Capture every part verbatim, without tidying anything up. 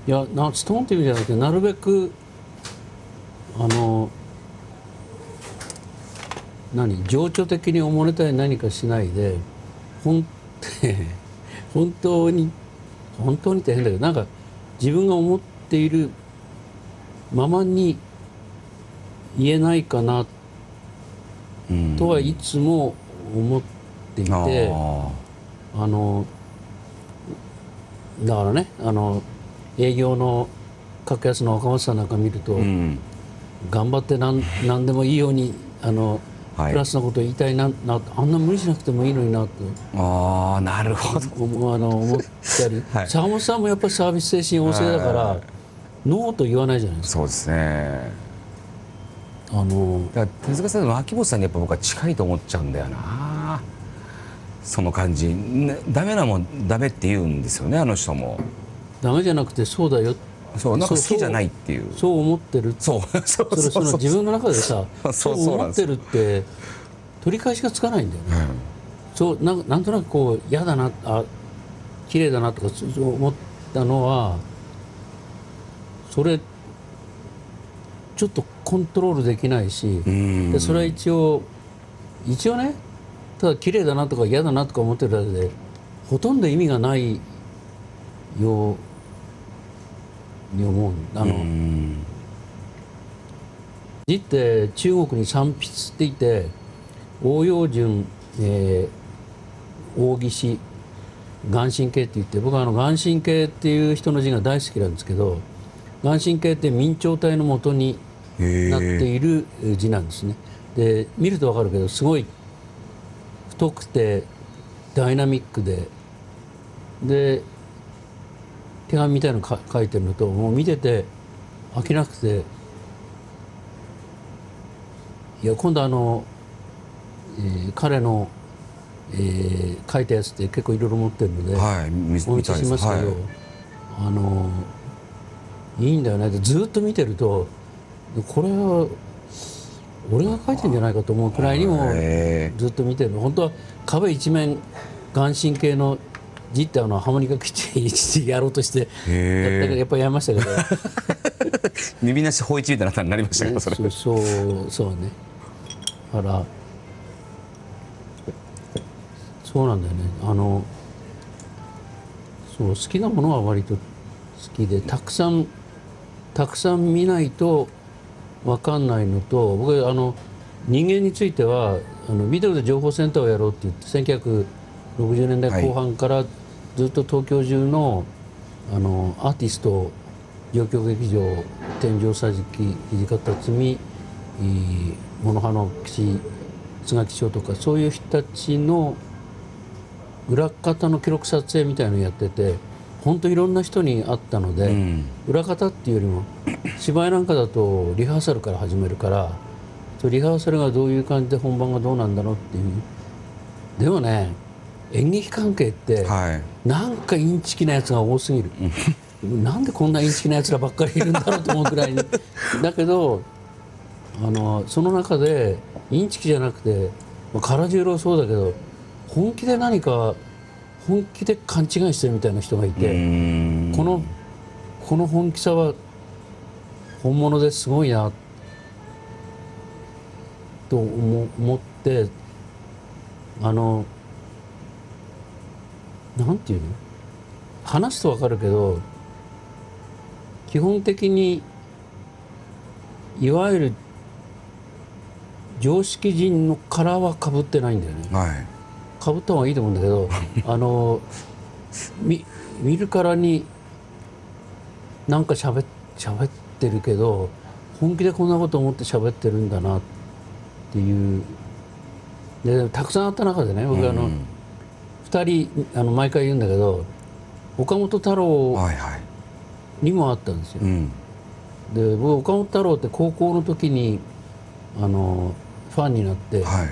いやなストンっていうんじゃなくて、なるべくあの何情緒的におもれたり何かしないで、ほん本当に本当にって変だけど、なんか自分が思っているままに言えないかなとはいつも思っていて、ああのだからね、あの営業の格安の若松さんなんか見ると、うん、頑張って何何でもいいようにあの、はい、プラスなことを言いたいな、なあんな無理しなくてもいいのになと、 ああなるほどあの思ったり、はい、坂本さんもやっぱりサービス精神旺盛だから、ノーと言わないじゃないですか。 そうですね。 あのだから手塚さんの秋元さんにやっぱ僕は近いと思っちゃうんだよな、その感じ、ね、ダメなもんダメって言うんですよね、あの人も。 ダメじゃなくてそうだよ、 そうなんか好きじゃないっていう、 そう思ってる、 そうそうそう、 自分の中でさそう思ってるって取り返しがつかないんだよね、うん、そうな ん, なんとなくこう嫌だな、あ綺麗だなとかそう思ったのは、それちょっとコントロールできないし、でそれは一応一応ね、ただ綺麗だなとか嫌だなとか思ってるだけでほとんど意味がないように思う。あの字って中国に三筆っていて、応用順、えー、大岸眼神経って言って、僕はあの眼神経っていう人の字が大好きなんですけど、眼神経って明朝体の元になっている字なんですね。で見ると分かるけど、すごい太くてダイナミックで、で手紙みたいなの書いてるのと、もう見てて飽きなくて、いや今度あの、えー、彼の、えー、書いたやつって結構いろいろ持ってるので、はい、お見せしますけど、はい、あのいいんだよね。でずっと見てると、これは俺が書いてるんじゃないかと思うくらいにもずっと見てるの。本当は壁一面眼神系の字ってあのハモニカ基地やろうとしてやったけど、やっぱりやめましたけど耳なし法一みたいなことになりましたけど、 ね、 それそうそうそうね。だからそうなんだよね。あのそう好きなものは割と好きで、たくさんたくさん見ないと分かんないのと、僕あの人間についてはあのビデオで情報センターをやろうって言って、せんきゅうひゃくろくじゅうねんだいこう半からずっと東京中の、あのアーティスト、状況劇場、天井桟敷、土方辰巳、物葉の岸、菅木翔とか、そういう人たちの裏方の記録撮影みたいなのをやってて、本当いろんな人に会ったので、うん、裏方っていうよりも芝居なんかだとリハーサルから始めるから、リハーサルがどういう感じで本番がどうなんだろうっていう。でもね、演劇関係って、はい、なんかインチキなやつが多すぎるなんでこんなインチキなやつらばっかりいるんだろうと思うくらいだけど、あのその中でインチキじゃなくて、唐十郎そうだけど、本気で何か本気で勘違いしてるみたいな人がいて、このこの本気さは本物ですごいなと思って、あのなんていうの、話すと分かるけど、基本的にいわゆる常識人の殻はかぶってないんだよね。はい、かぶった方がいいと思うんだけどあの見見るからになんかしゃべ喋ってるけど、本気でこんなこと思って喋ってるんだなっていう。でたくさんあった中でね、僕あの、うん、ふたりあの毎回言うんだけど、岡本太郎にもあったんですよ。はいはい、うん、で僕岡本太郎って高校の時にあのファンになって、はい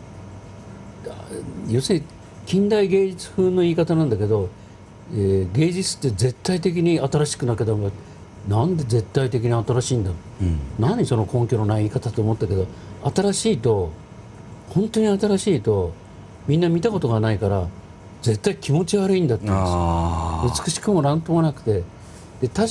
、要するに近代芸術風の言い方なんだけど、えー、芸術って絶対的に新しくなきゃダメだ。なんで絶対的に新しいんだ、うん、何その根拠のない言い方と思ったけど、新しいと本当に新しいとみんな見たことがないから絶対気持ち悪いんだって言うんですよ。美しくもなんともなくて、で確